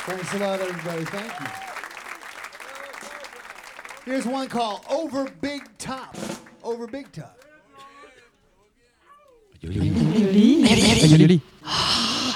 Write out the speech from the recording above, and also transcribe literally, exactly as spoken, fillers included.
Thanks a lot, everybody. Thank you. Here's one called Over Big Top. Over Big Top. Yoli. Yoli. Yoli.